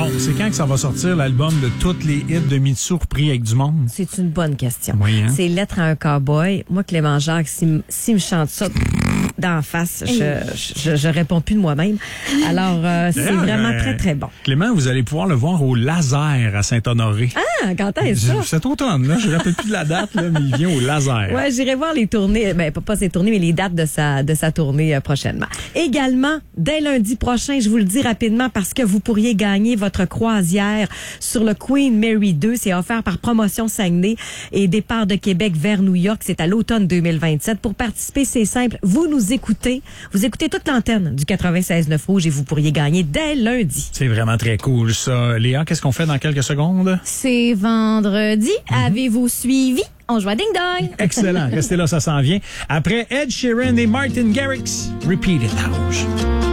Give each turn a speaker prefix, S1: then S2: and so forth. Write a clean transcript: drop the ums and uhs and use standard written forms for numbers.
S1: c'est quand que ça va sortir l'album de toutes les hits de Mitsou repris avec du monde?
S2: C'est une bonne question.
S1: Oui, hein?
S2: C'est Lettre à un cowboy. Moi, Clément Jacques, s'il me chante ça d'en face, je réponds plus de moi-même. Alors, c'est vraiment très, très bon.
S1: Clément, vous allez pouvoir le voir au Laser à Saint-Honoré.
S2: Ah, quand est-ce ça?
S1: Cet automne, là. Je ne me rappelle plus de la date, là, mais il vient au Laser.
S2: Ouais, j'irai voir les tournées, pas ses tournées, mais les dates de sa tournée prochainement. Également, dès lundi prochain, je vous le dis rapidement parce que vous pourriez gagner votre croisière sur le Queen Mary 2. C'est offert par Promotion Saguenay et départ de Québec vers New York. C'est à l'automne 2027. Pour participer, c'est simple. Vous écoutez toute l'antenne du 96.9 Rouge et vous pourriez gagner dès lundi.
S1: C'est vraiment très cool, ça. Léa, qu'est-ce qu'on fait dans quelques secondes?
S3: C'est vendredi. Avez-vous suivi? On joue à Ding Dong.
S1: Excellent. Restez là, ça s'en vient. Après Ed Sheeran et Martin Garrix, Repeat It Lounge.